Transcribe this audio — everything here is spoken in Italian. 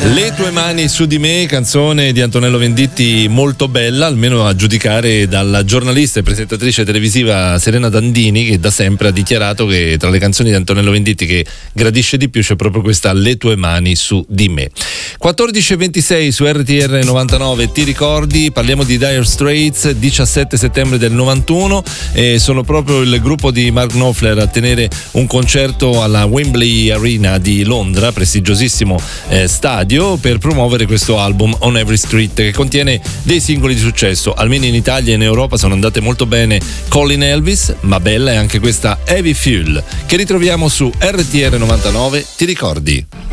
Le tue mani su di me, canzone di Antonello Venditti molto bella, almeno a giudicare dalla giornalista e presentatrice televisiva Serena Dandini, che da sempre ha dichiarato che tra le canzoni di Antonello Venditti che gradisce di più c'è proprio questa Le tue mani su di me. 14:26 su RTR 99, ti ricordi? Parliamo di Dire Straits, 17 settembre del 91, e sono proprio il gruppo di Mark Knopfler a tenere un concerto alla Wembley Arena di Londra, prestigiosissimo stadio, per promuovere questo album On Every Street, che contiene dei singoli di successo. Almeno in Italia e in Europa sono andate molto bene Callin' Elvis, ma bella è anche questa Heavy Fuel, che ritroviamo su RTR 99, ti ricordi?